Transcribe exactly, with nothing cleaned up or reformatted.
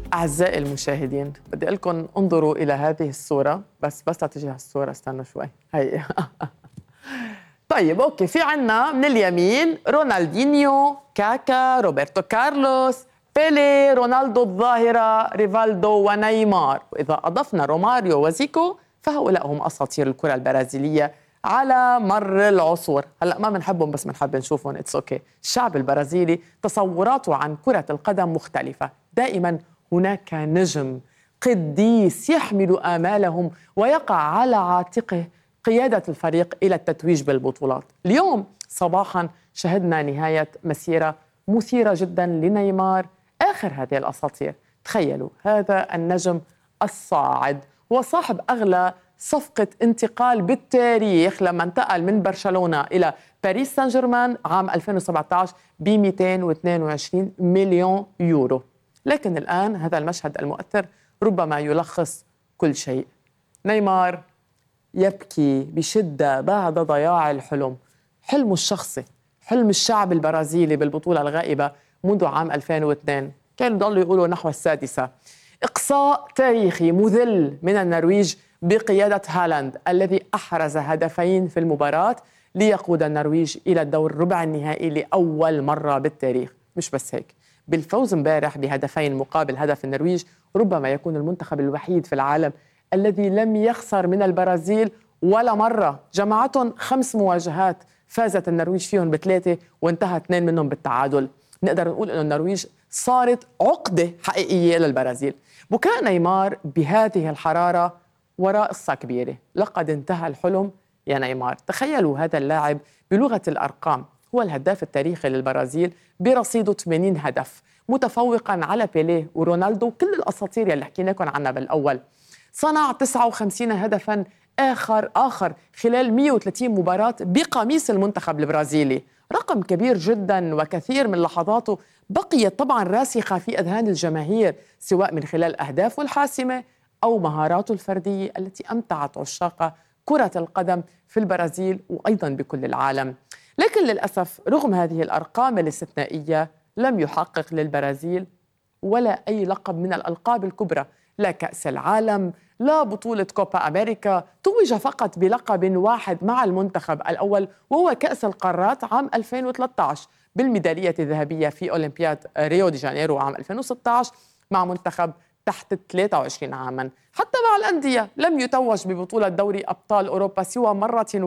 أعزائي المشاهدين، بدي أقول لكم انظروا إلى هذه الصورة. بس بس لا تجي هالصورة، استنوا شوي. هي طيب أوكي، في عنا من اليمين رونالدينيو، كاكا، روبرتو كارلوس، بيلي، رونالدو الظاهرة، ريفالدو ونيمار. وإذا أضفنا روماريو وزيكو فهؤلاء هم أساطير الكرة البرازيلية على مر العصور. هلا ما بنحبهم بس بنحب نشوفهم. اتس اوكي. الشعب البرازيلي تصوراته عن كرة القدم مختلفة. دائما هناك نجم قديس يحمل آمالهم ويقع على عاتقه قيادة الفريق إلى التتويج بالبطولات. اليوم صباحا شهدنا نهاية مسيرة مثيرة جدا لنيمار، آخر هذه الأساطير. تخيلوا، هذا النجم الصاعد وصاحب أغلى صفقة انتقال بالتاريخ لما انتقل من برشلونة إلى باريس سان جيرمان عام ألفين وسبعة عشر ب مئتين واثنين وعشرين مليون يورو. لكن الآن هذا المشهد المؤثر ربما يلخص كل شيء. نيمار يبكي بشدة بعد ضياع الحلم، حلمه الشخصي، حلم الشعب البرازيلي بالبطولة الغائبة منذ عام ألفين واثنين. كانوا ضلوا يقولوا نحو السادسة. إقصاء تاريخي مذل من النرويج بقيادة هالاند الذي أحرز هدفين في المباراة ليقود النرويج إلى الدور ربع النهائي لأول مرة بالتاريخ. مش بس هيك، بالفوز امبارح بهدفين مقابل هدف النرويج ربما يكون المنتخب الوحيد في العالم الذي لم يخسر من البرازيل ولا مرة. جمعتهم خمس مواجهات فازت النرويج فيهم بثلاثة وانتهى اثنين منهم بالتعادل. نقدر نقول أن النرويج صارت عقدة حقيقية للبرازيل. بكاء نيمار بهذه الحرارة وراء قصة كبيرة. لقد انتهى الحلم يا نيمار. تخيلوا هذا اللاعب بلغة الأرقام هو الهداف التاريخي للبرازيل برصيده ثمانين هدف، متفوقا على بيليه ورونالدو وكل الأساطير اللي حكينا لكم عنها بالأول. صنع تسعة وخمسين هدفا آخر آخر خلال مئة وثلاثين مباراة بقميص المنتخب البرازيلي. رقم كبير جدا، وكثير من لحظاته بقيت طبعا راسخة في أذهان الجماهير، سواء من خلال أهدافه الحاسمة أو مهاراته الفردية التي أمتعت عشاق كرة القدم في البرازيل وأيضا بكل العالم. لكن للأسف رغم هذه الأرقام الاستثنائية لم يحقق للبرازيل ولا أي لقب من الألقاب الكبرى، لا كأس العالم، لا بطولة كوبا أمريكا. توج فقط بلقب واحد مع المنتخب الأول وهو كأس القارات عام ألفين وثلاثة عشر بالميدالية الذهبية في أولمبياد ريو دي جانيرو عام ألفين وستة عشر مع منتخب تحت ثلاثة وعشرين عاما. حتى مع الأندية لم يتوج ببطولة دوري أبطال أوروبا سوى مرة